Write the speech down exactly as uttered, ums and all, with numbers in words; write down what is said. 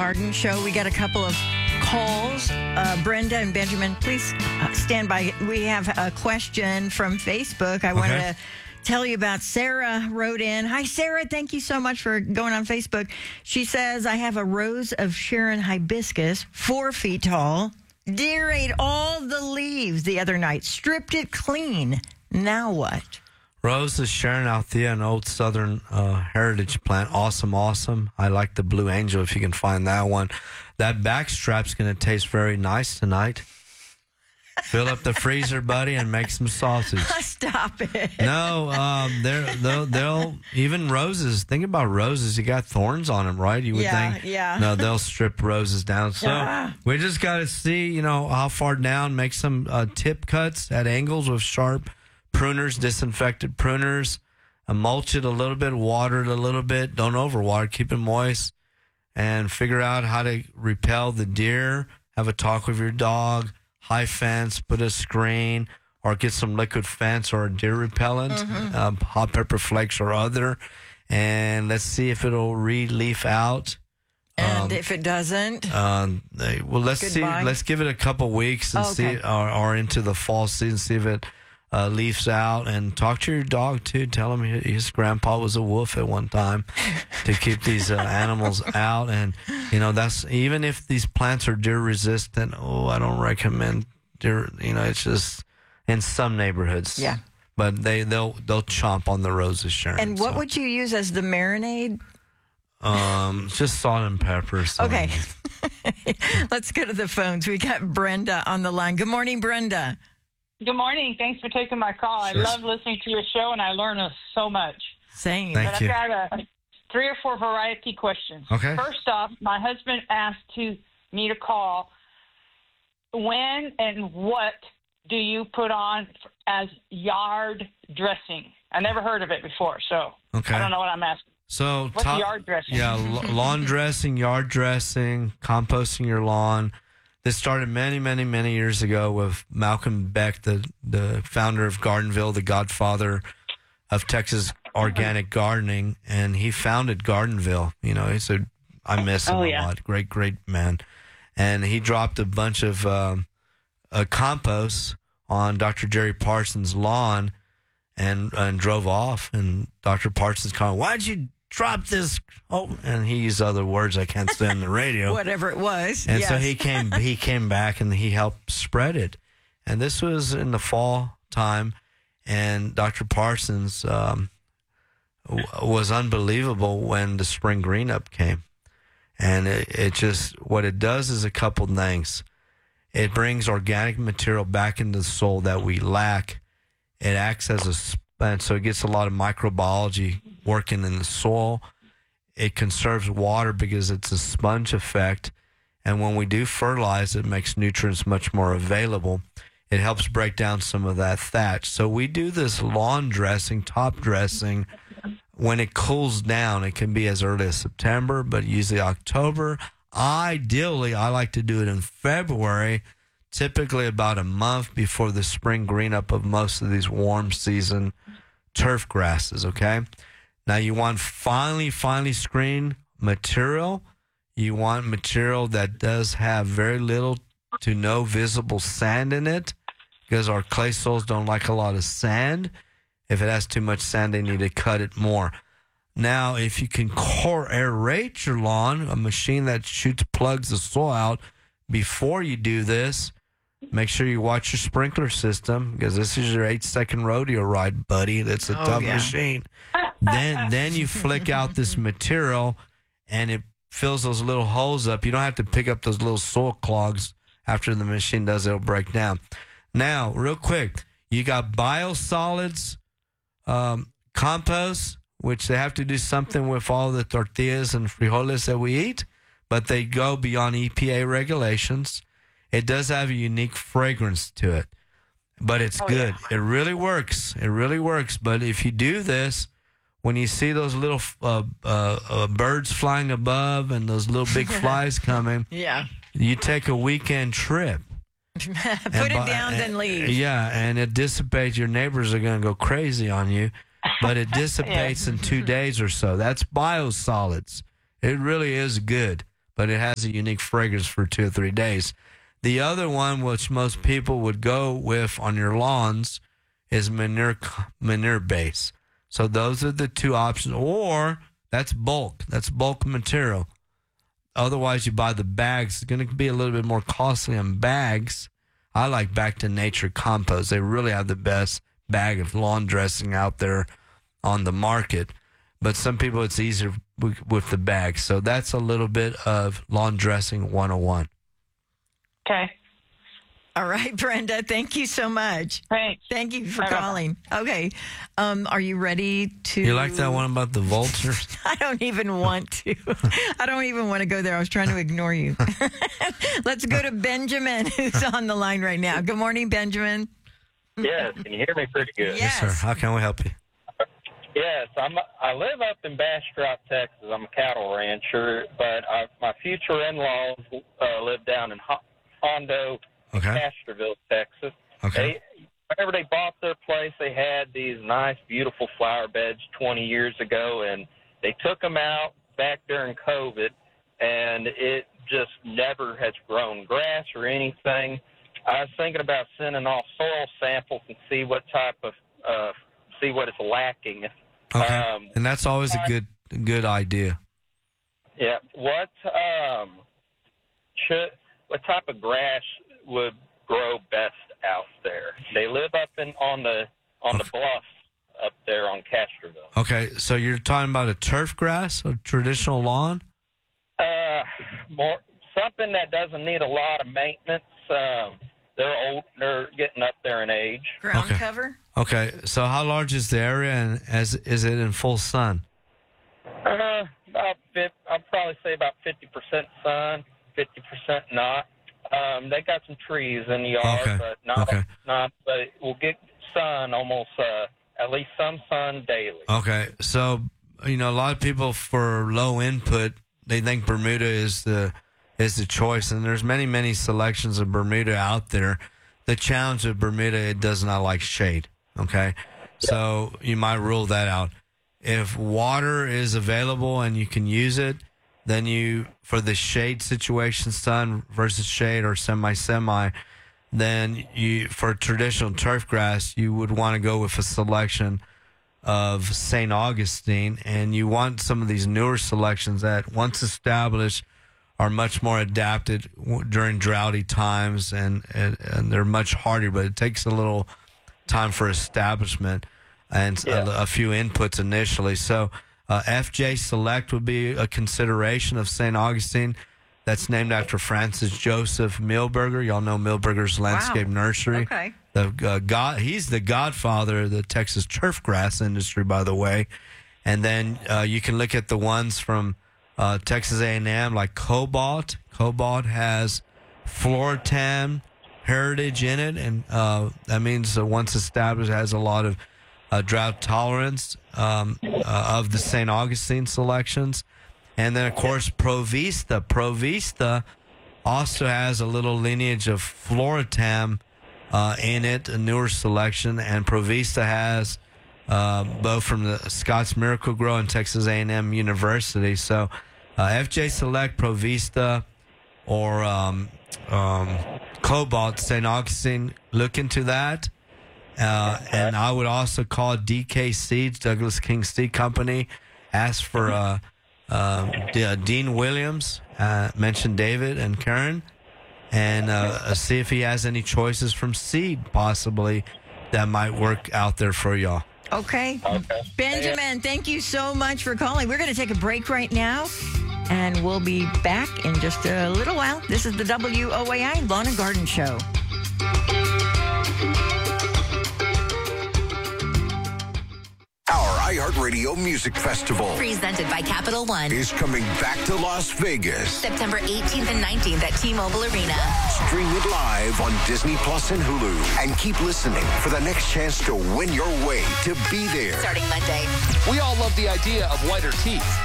Arden Show. We got a couple of calls. Uh, Brenda and Benjamin, please uh, stand by. We have a question from Facebook. I wanted Okay. to tell you about. Sarah wrote in. Hi, Sarah. Thank you so much for going on Facebook. She says, I have a rose of Sharon hibiscus, four feet tall. Deer ate all the leaves the other night, stripped it clean. Now what? Rose is Sharon Althea, an old Southern uh, heritage plant. Awesome, awesome. I like the Blue Angel if you can find that one. That backstrap's going to taste very nice tonight. Fill up the freezer, buddy, and make some sausage. Stop it. No, um, they're, they'll, they'll, even roses, think about roses. You got thorns on them, right? You would Yeah, think. yeah. No, they'll strip roses down. So Ah. we just got to see, you know, how far down, make some uh, tip cuts at angles with sharp pruners, disinfected pruners, and mulch it a little bit, water it a little bit. Don't overwater, keep it moist, and figure out how to repel the deer. Have a talk with your dog. High fence, put a screen, or get some liquid fence or a deer repellent, Mm-hmm. um, hot pepper flakes or other, and let's see if it'll re-leaf out. And Um, if it doesn't, Um, they- well, let's Goodbye. see. Let's give it a couple weeks and Okay. see, or, or into the fall season, see if it uh, leaves out. And talk to your dog too. Tell him hi- his grandpa was a wolf at one time to keep these uh, animals out. And you know, that's even if these plants are deer resistant. Oh, I don't recommend deer. You know, it's just in some neighborhoods. Yeah. But they they'll they'll chomp on the roses, Sharon. and what so, would you use as the marinade? um just salt and pepper? So Okay. Let's go to the phones. We got Brenda on the line. Good morning, Brenda. Good morning. Thanks for taking my call. I Sure. love listening to your show, and I learn uh, so much. Same. Thank But you. I've got a, three or four variety questions. Okay. First off, my husband asked to me to call. When and what do you put on as yard dressing? I never heard of it before, so Okay. I don't know what I'm asking. So What's top- yard dressing? Yeah, l- lawn dressing, yard dressing, composting your lawn. This started many, many, many years ago with Malcolm Beck, the the founder of Gardenville, the godfather of Texas organic gardening, and he founded Gardenville. You know, he said, I miss him Oh, a yeah. lot. Great, great man. And he dropped a bunch of um, uh, compost on Doctor Jerry Parsons' lawn and and drove off. And Doctor Parsons called, why'd you drop this? Oh, and he used other words I can't say on the radio. Whatever it was. And yes. so he came he came back and he helped spread it. And this was in the fall time. And Doctor Parsons um, w- was unbelievable when the spring green up came. And it, it just, what it does is a couple things. It brings organic material back into the soil that we lack. It acts as a, sp- and so it gets a lot of microbiology working in the soil. It conserves water because it's a sponge effect. And when we do fertilize, it makes nutrients much more available. It helps break down some of that thatch. So we do this lawn dressing, top dressing, when it cools down. It can be as early as September, but usually October. Ideally, I like to do it in February, typically about a month before the spring green up of most of these warm season turf grasses, okay? Now, you want finely, finely screened material. You want material that does have very little to no visible sand in it, because our clay soils don't like a lot of sand. If it has too much sand, they need to cut it more. Now, if you can core aerate your lawn, a machine that shoots plugs the soil out before you do this, make sure you watch your sprinkler system, because this is your eight-second rodeo ride, buddy. That's a Oh, tough yeah. machine. Then, then you flick out this material, and it fills those little holes up. You don't have to pick up those little soil clogs after the machine does it. It'll break down. Now, real quick, you got biosolids, um, compost, which they have to do something with all the tortillas and frijoles that we eat, but they go beyond E P A regulations. It does have a unique fragrance to it, but it's Oh, good. yeah. It really works. It really works. But if you do this, when you see those little uh, uh, uh, birds flying above and those little big flies coming, Yeah. you take a weekend trip. Put And it by- down, and- then leave. Yeah, and it dissipates. Your neighbors are going to go crazy on you, but it dissipates in two days or so. That's biosolids. It really is good. but it has a unique fragrance for two or three days. The other one, which most people would go with on your lawns, is manure manure base. So those are the two options. Or that's bulk. That's bulk material. Otherwise, you buy the bags. It's going to be a little bit more costly on bags. I like Back to Nature Compost. They really have the best bag of lawn dressing out there on the market. But some people, it's easier with, with the bag. So that's a little bit of lawn dressing one oh one. Okay. All right, Brenda, thank you so much. Thanks. Thank you for Bye-bye. calling. Okay. Um, are you ready to... You like that one about the vultures? I don't even want to. I don't even want to go there. I was trying to ignore you. Let's go to Benjamin, who's on the line right now. Good morning, Benjamin. Yes, can you hear me pretty good? Yes. Yes, sir. How can we help you? Yes, I'm. I live up in Bastrop, Texas. I'm a cattle rancher, but I, my future in-laws uh, live down in Ho- Hondo, Okay. Castroville, Texas. Okay. They, whenever they bought their place, they had these nice, beautiful flower beds twenty years ago, and they took them out back during COVID, and it just never has grown grass or anything. I was thinking about sending off soil samples and see what type of, uh, see what it's lacking. Okay. Um, and that's always a good good idea. Yeah. What um should what type of grass would grow best out there? They live up in on the on the bluff up there on Castroville. Okay, so you're talking about a turf grass, a traditional lawn? Uh, more something that doesn't need a lot of maintenance. Um, they're old. They're getting up there in age. Ground Okay. cover? Okay, so how large is the area, and as is it in full sun? Uh, about fifty, I'd probably say about fifty percent sun, fifty percent not. Um, they got some trees in the yard, Okay. but not Okay. not. But we'll get sun almost uh, at least some sun daily. Okay, so you know a lot of people for low input, they think Bermuda is the is the choice, and there's many many selections of Bermuda out there. The challenge with Bermuda, it does not like shade. Okay, so you might rule that out. If water is available and you can use it, then you, for the shade situation, sun versus shade or semi-semi, then you, for traditional turf grass, you would want to go with a selection of Saint Augustine, and you want some of these newer selections that, once established, are much more adapted w- during droughty times, and, and, and they're much hardier, but it takes a little time for establishment and Yeah. a, a few inputs initially. So uh, F J Select would be a consideration of Saint Augustine. That's named after Francis Joseph Milberger. Y'all know Milberger's Landscape Nursery. Okay. The uh, God, he's the godfather of the Texas turf grass industry, by the way. And then uh, you can look at the ones from uh, Texas A and M, like Cobalt. Cobalt has Floratam heritage in it, and uh, that means uh, once established, it has a lot of uh, drought tolerance um, uh, of the Saint Augustine selections. And then, of course, Provista. Provista also has a little lineage of Floratam uh, in it, a newer selection. And Provista has uh, both from the Scott's Miracle Grow and Texas A and M University. So uh, F J Select, Provista, or um, um, Cobalt, Saint Augustine, look into that. Uh, and I would also call D K Seeds, Douglas King Seed Company, ask for uh, uh, D- uh, Dean Williams, uh, mention David and Karen, and uh, see if he has any choices from seed possibly that might work out there for y'all. Okay. Okay. Benjamin, thank you so much for calling. We're going to take a break right now, and we'll be back in just a little while. This is the W O A I Lawn and Garden Show. Our iHeartRadio Music Festival Presented by Capital One. is coming back to Las Vegas. September eighteenth and nineteenth at T-Mobile Arena. Stream it live on Disney Plus and Hulu. And keep listening for the next chance to win your way to be there. Starting Monday. We all love the idea of whiter teeth.